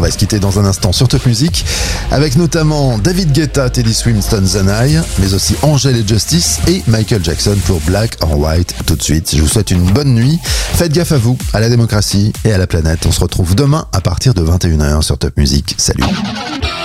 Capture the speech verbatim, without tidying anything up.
va se quitter dans un instant sur Top Music, avec notamment David Guetta, Teddy Swinston, Zanai, mais aussi Angèle et Justice et Michael Jackson pour Black or White. Tout de suite, je vous souhaite une bonne nuit. Faites gaffe à vous, à la démocratie et à la planète. On se retrouve demain à partir de vingt et une heures sur Top Music. Salut.